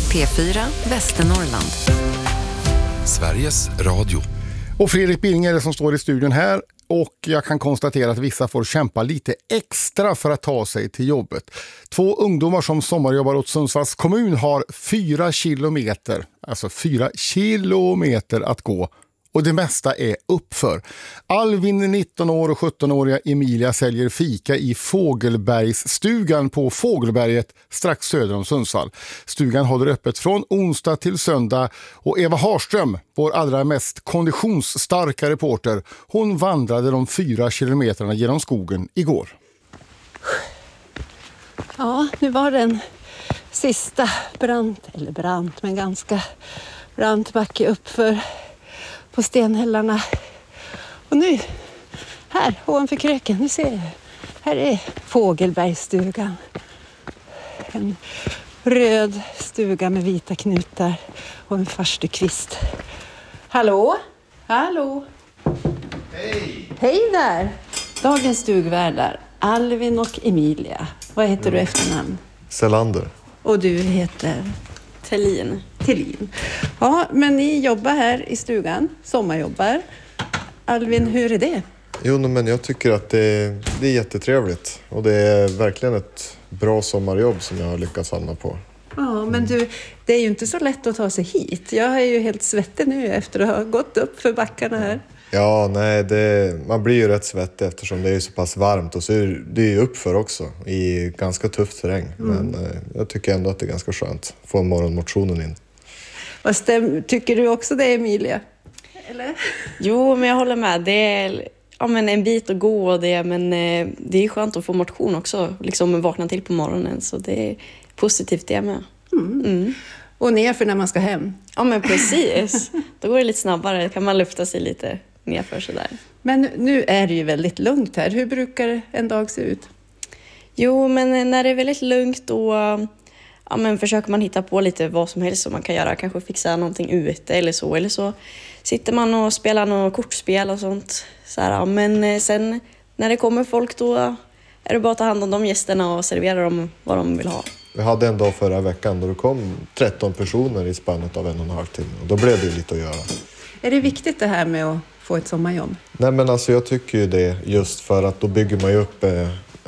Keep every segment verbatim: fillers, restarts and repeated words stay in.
P fyra Västernorrland. Sveriges Radio. Och Fredrik Billing är det som står i studion här. Och jag kan konstatera att vissa får kämpa lite extra för att ta sig till jobbet. Två ungdomar som sommarjobbar åt Sundsvalls kommun har fyra kilometer, alltså fyra kilometer att gå. Och det mesta är uppför. Alvin, nitton år, och sjutton-åriga Emilia säljer fika i Fågelbergsstugan på Fågelberget strax söder om Sundsvall. Stugan håller öppet från onsdag till söndag och Eva Harström, vår allra mest konditionsstarka reporter, hon vandrade de fyra kilometerna genom skogen igår. Ja, nu var den sista brant, eller brant, men ganska brant backe uppför på stenhällarna. Och nu, här ovanför kröken, nu ser jag, här är Fågelbergsstugan. En röd stuga med vita knutar och en farstukvist. Hallå? Hallå? Hej! Hej där! Dagens stugvärdar, Alvin och Emilia. Vad heter mm. du efternamn? Selander. Och du heter? Tellin. Tellin. Ja, men ni jobbar här i stugan, sommarjobbar. Alvin, hur är det? Jo, men jag tycker att det, det är jättetrevligt. Och det är verkligen ett bra sommarjobb som jag har lyckats hamna på. Ja, men du, det är ju inte så lätt att ta sig hit. Jag är ju helt svettig nu efter att ha gått upp för backarna här. Ja, nej, det, man blir ju rätt svettig eftersom det är så pass varmt. Och så är det ju uppför också i ganska tufft terräng. Mm. Men eh, jag tycker ändå att det är ganska skönt att få morgonmotionen in. Vad stäm, tycker du också det, Emilia? Eller? Jo, men jag håller med. Det är ja, men en bit att gå och det, men eh, det är skönt att få motion också. Liksom vakna till på morgonen, så det är positivt det med. Mm. Mm. Och nerför när man ska hem. Ja, men precis. Då går det lite snabbare. Kan man lufta sig lite nerför sådär. Men nu är det ju väldigt lugnt här. Hur brukar en dag se ut? Jo, men när det är väldigt lugnt då ja, men försöker man hitta på lite vad som helst som man kan göra. Kanske fixa någonting ute eller så. Eller så sitter man och spelar något kortspel och sånt. Så här, ja, men sen när det kommer folk då är det bara att ta hand om de gästerna och servera dem vad de vill ha. Vi hade en dag förra veckan då det kom tretton personer i spannet av en och en halv timme. Och då blev det lite att göra. Är det viktigt det här med att få ett sommarjobb? Nej, men alltså jag tycker ju det just för att då bygger man ju upp eh,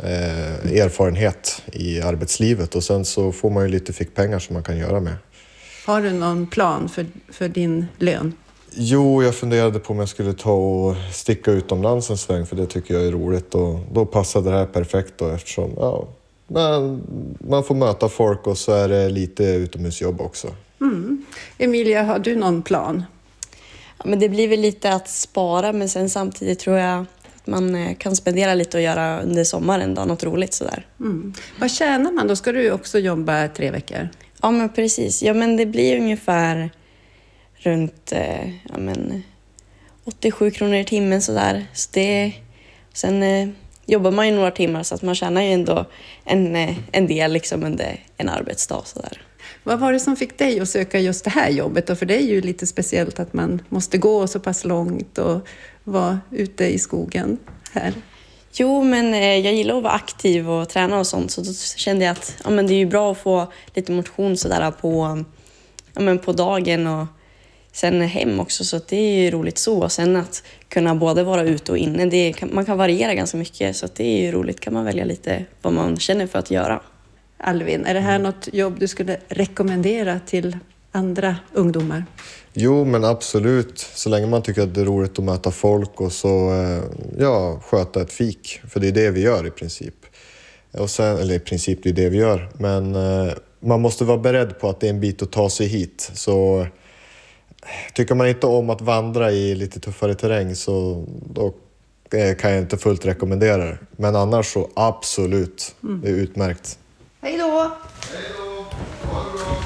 erfarenhet i arbetslivet. Och sen så får man ju lite fickpengar som man kan göra med. Har du någon plan för, för din lön? Jo, jag funderade på om jag skulle ta och sticka utomlands en sväng. För det tycker jag är roligt. Och då passade det här perfekt då eftersom ja, man, man får möta folk och så är det lite utomhusjobb också. Mm. Emilia, har du någon plan? Ja, men det blir väl lite att spara, men sen samtidigt tror jag att man kan spendera lite och göra under sommaren då, något roligt sådär. Mm. Vad tjänar man? Då ska du också jobba tre veckor. Ja, men precis. Ja, men det blir ungefär runt eh, ja, men åttiosju kronor i timmen sådär. Så det, sen eh, jobbar man ju några timmar så att man tjänar ju ändå en, eh, en del liksom under en arbetsdag sådär. Vad var det som fick dig att söka just det här jobbet? Och för det är ju lite speciellt att man måste gå så pass långt och vara ute i skogen här. Jo, men eh, jag gillar att vara aktiv och träna och sånt. Så då kände jag att ja, men det är ju bra att få lite motion sådär på, ja, men på dagen och sen hem också. Så det är ju roligt så. Och sen att kunna både vara ute och inne. Det kan, man kan variera ganska mycket. Så det är ju roligt. Kan man välja lite vad man känner för att göra. Alvin, är det här något jobb du skulle rekommendera till andra ungdomar? Jo, men absolut. Så länge man tycker att det är roligt att möta folk och så ja, sköta ett fik. För det är det vi gör i princip. Och sen, eller i princip det är det vi gör. Men eh, man måste vara beredd på att det är en bit att ta sig hit. Så tycker man inte om att vandra i lite tuffare terräng så då kan jag inte fullt rekommendera det. Men annars så absolut, mm. det är utmärkt. Hej då! Hej då! Ha det bra!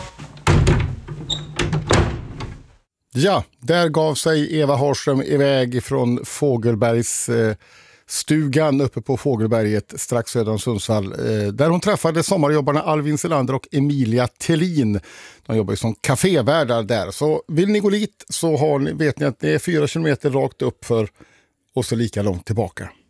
Ja, där gav sig Eva Harström iväg från Fågelbergs eh, stugan uppe på Fågelberget strax söder om Sundsvall. Eh, där hon träffade sommarjobbarna Alvin Selander och Emilia Tellin. De jobbar ju som kafévärdar där. Så vill ni gå dit så har ni, vet ni att det är fyra kilometer rakt upp för och så lika långt tillbaka.